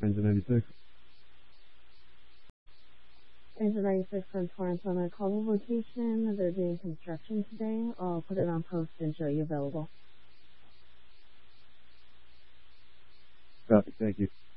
Engine 96. Engine 96 from Torrance on a call location. They're doing construction today. I'll put it on post and show you available. Copy, thank you.